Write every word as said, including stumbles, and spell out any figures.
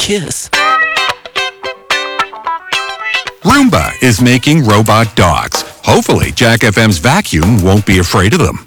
kiss. Roomba is making robot dogs. Hopefully, Jack F M's vacuum won't be afraid of them.